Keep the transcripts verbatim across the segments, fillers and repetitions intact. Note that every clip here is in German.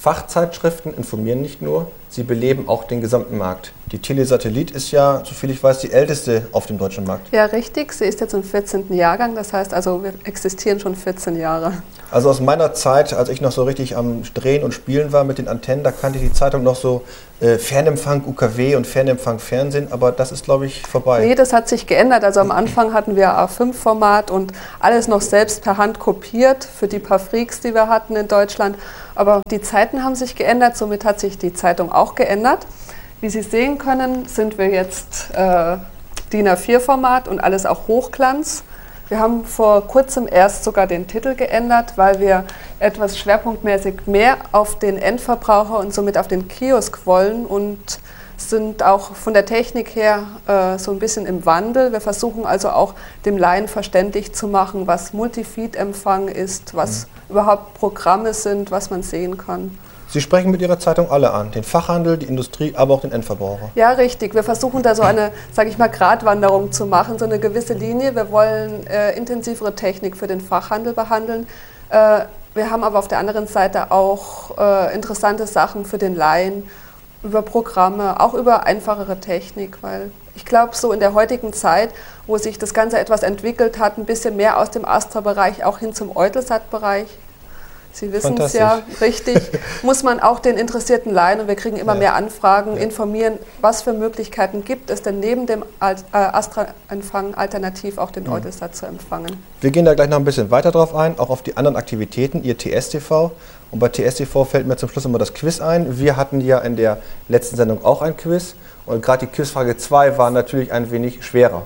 Fachzeitschriften informieren nicht nur, sie beleben auch den gesamten Markt. Die Telesatellit ist ja, soviel ich weiß, die älteste auf dem deutschen Markt. Ja, richtig. Sie ist jetzt im vierzehnten Jahrgang, das heißt also, wir existieren schon vierzehn Jahre. Also aus meiner Zeit, als ich noch so richtig am Drehen und Spielen war mit den Antennen, da kannte ich die Zeitung noch so äh, Fernempfang U K W und Fernempfang Fernsehen, aber das ist, glaube ich, vorbei. Nee, das hat sich geändert. Also am Anfang hatten wir A fünf Format und alles noch selbst per Hand kopiert für die paar Freaks, die wir hatten in Deutschland. Aber die Zeiten haben sich geändert, somit hat sich die Zeitung auch geändert. Wie Sie sehen können, sind wir jetzt äh, D I N A vier Format und alles auch Hochglanz. Wir haben vor kurzem erst sogar den Titel geändert, weil wir etwas schwerpunktmäßig mehr auf den Endverbraucher und somit auf den Kiosk wollen und sind auch von der Technik her äh, so ein bisschen im Wandel. Wir versuchen also auch dem Laien verständlich zu machen, was Multifeed-Empfang ist, was mhm. überhaupt Programme sind, was man sehen kann. Sie sprechen mit Ihrer Zeitung alle an, den Fachhandel, die Industrie, aber auch den Endverbraucher. Ja, richtig. Wir versuchen da so eine, sage ich mal, Gratwanderung zu machen, so eine gewisse Linie. Wir wollen äh, intensivere Technik für den Fachhandel behandeln. Äh, wir haben aber auf der anderen Seite auch äh, interessante Sachen für den Laien, über Programme, auch über einfachere Technik, weil ich glaube, so in der heutigen Zeit, wo sich das Ganze etwas entwickelt hat, ein bisschen mehr aus dem Astra-Bereich auch hin zum Eutelsat-Bereich, Sie wissen es ja, richtig, muss man auch den interessierten Laien, und wir kriegen immer ja. mehr Anfragen, ja. informieren, was für Möglichkeiten gibt es denn neben dem Astra-Empfang alternativ auch den mhm. Eutelsat zu empfangen. Wir gehen da gleich noch ein bisschen weiter drauf ein, auch auf die anderen Aktivitäten, Ihr T S T V. Und bei T S T V fällt mir zum Schluss immer das Quiz ein. Wir hatten ja in der letzten Sendung auch ein Quiz und gerade die Quizfrage zwei war natürlich ein wenig schwerer.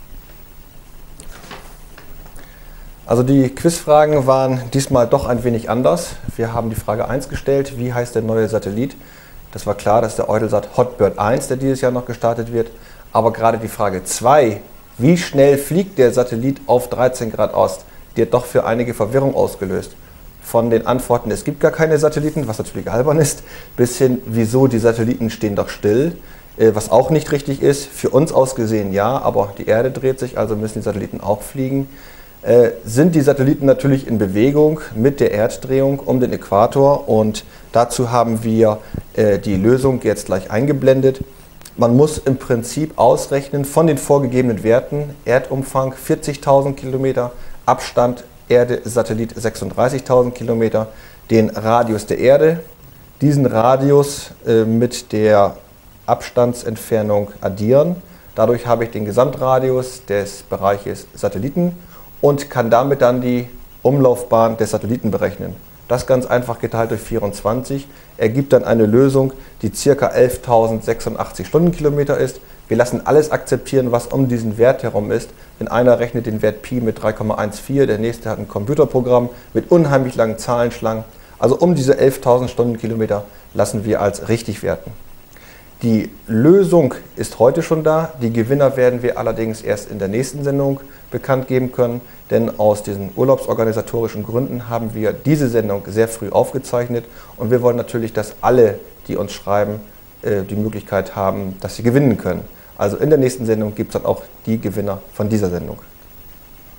Also die Quizfragen waren diesmal doch ein wenig anders. Wir haben die Frage eins gestellt, wie heißt der neue Satellit? Das war klar, das ist der Eutelsat Hotbird eins, der dieses Jahr noch gestartet wird. Aber gerade die Frage zwei, wie schnell fliegt der Satellit auf dreizehn Grad Ost, die hat doch für einige Verwirrung ausgelöst. Von den Antworten, es gibt gar keine Satelliten, was natürlich albern ist, bis hin, wieso die Satelliten stehen doch still, was auch nicht richtig ist. Für uns aus gesehen ja, aber die Erde dreht sich, also müssen die Satelliten auch fliegen. Äh, sind die Satelliten natürlich in Bewegung mit der Erddrehung um den Äquator und dazu haben wir äh, die Lösung jetzt gleich eingeblendet. Man muss im Prinzip ausrechnen von den vorgegebenen Werten, Erdumfang vierzigtausend Kilometer, Abstand Erde-Satellit sechsunddreißigtausend Kilometer, den Radius der Erde, diesen Radius äh, mit der Abstandsentfernung addieren. Dadurch habe ich den Gesamtradius des Bereiches Satelliten und kann damit dann die Umlaufbahn des Satelliten berechnen. Das ganz einfach geteilt durch vierundzwanzig ergibt dann eine Lösung, die ca. elftausendsechsundachtzig Stundenkilometer ist. Wir lassen alles akzeptieren, was um diesen Wert herum ist. Denn einer rechnet den Wert Pi mit drei Komma vierzehn, der nächste hat ein Computerprogramm mit unheimlich langen Zahlenschlangen. Also um diese elftausend Stundenkilometer lassen wir als richtig werten. Die Lösung ist heute schon da. Die Gewinner werden wir allerdings erst in der nächsten Sendung bekannt geben können, denn aus diesen urlaubsorganisatorischen Gründen haben wir diese Sendung sehr früh aufgezeichnet und wir wollen natürlich, dass alle, die uns schreiben, die Möglichkeit haben, dass sie gewinnen können. Also in der nächsten Sendung gibt es dann auch die Gewinner von dieser Sendung.